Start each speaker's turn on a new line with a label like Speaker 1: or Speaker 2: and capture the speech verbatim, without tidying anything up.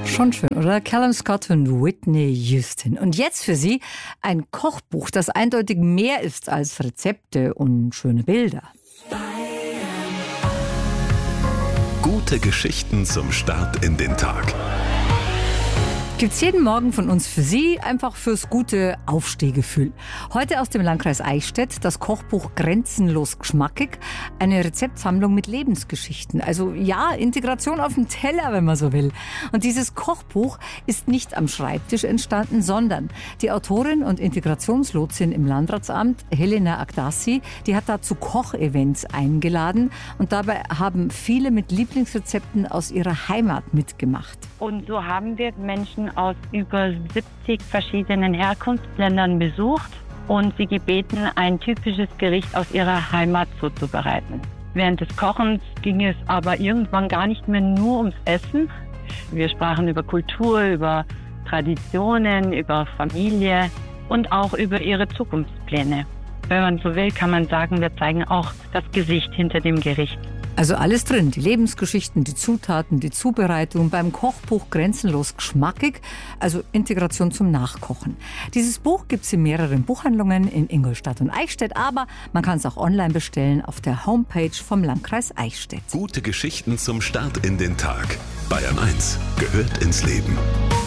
Speaker 1: Schon schön, oder? Callum Scott und Whitney Houston. Und jetzt für Sie ein Kochbuch, das eindeutig mehr ist als Rezepte und schöne Bilder.
Speaker 2: Gute Geschichten zum Start in den Tag.
Speaker 1: Gibt's jeden Morgen von uns für Sie, einfach fürs gute Aufstehgefühl. Heute aus dem Landkreis Eichstätt das Kochbuch Grenzenlos geschmackig, eine Rezeptsammlung mit Lebensgeschichten. Also ja, Integration auf dem Teller, wenn man so will. Und dieses Kochbuch ist nicht am Schreibtisch entstanden, sondern die Autorin und Integrationslotsin im Landratsamt, Helena Agdassi, die hat dazu Kochevents eingeladen und dabei haben viele mit Lieblingsrezepten aus ihrer Heimat mitgemacht.
Speaker 3: Und so haben wir Menschen aus über siebzig verschiedenen Herkunftsländern besucht und sie gebeten, ein typisches Gericht aus ihrer Heimat zuzubereiten. Während des Kochens ging es aber irgendwann gar nicht mehr nur ums Essen. Wir sprachen über Kultur, über Traditionen, über Familie und auch über ihre Zukunftspläne. Wenn man so will, kann man sagen, wir zeigen auch das Gesicht hinter dem Gericht.
Speaker 1: Also alles drin, die Lebensgeschichten, die Zutaten, die Zubereitung beim Kochbuch Grenzenlos geschmackig, also Integration zum Nachkochen. Dieses Buch gibt es in mehreren Buchhandlungen in Ingolstadt und Eichstätt, aber man kann es auch online bestellen auf der Homepage vom Landkreis Eichstätt.
Speaker 2: Gute Geschichten zum Start in den Tag. Bayern eins gehört ins Leben.